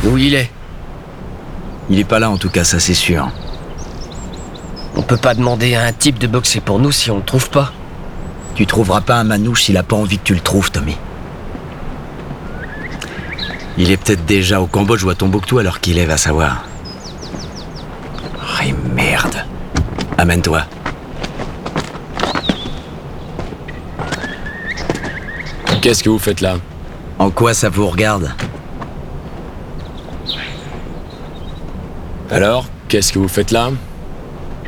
Où il est? Il est pas là en tout cas, ça c'est sûr. On peut pas demander à un type de boxer pour nous si on le trouve pas. Tu trouveras pas un manouche s'il a pas envie que tu le trouves, Tommy. Il est peut-être déjà au Cambodge ou à Tombouctou alors qu'il est, va savoir. Oh, merde. Amène-toi. Qu'est-ce que vous faites là? En quoi ça vous regarde? Alors, qu'est-ce que vous faites là?